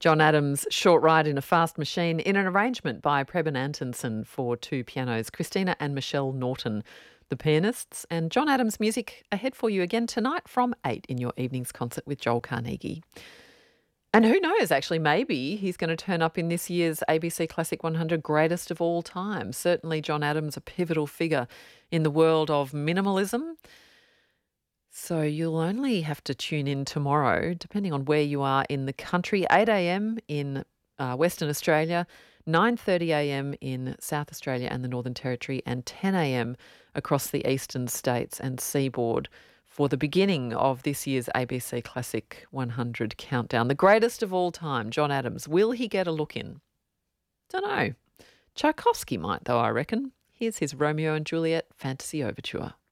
John Adams' Short Ride in a Fast Machine in an arrangement by Preben Antonsen for two pianos, Christina and Michelle Norton, the pianists, and John Adams music ahead for you again tonight from 8 in your evening's concert with Joel Carnegie. And who knows, actually, maybe he's going to turn up in this year's ABC Classic 100 Greatest of All Time. Certainly John Adams, a pivotal figure in the world of minimalism. So you'll only have to tune in tomorrow, depending on where you are in the country, 8 a.m. in Western Australia, 9:30 a.m. in South Australia and the Northern Territory, and 10 a.m. across the eastern states and seaboard for the beginning of this year's ABC Classic 100 countdown. The greatest of all time, John Adams. Will he get a look in? Don't know. Tchaikovsky might, though, I reckon. Here's his Romeo and Juliet Fantasy Overture.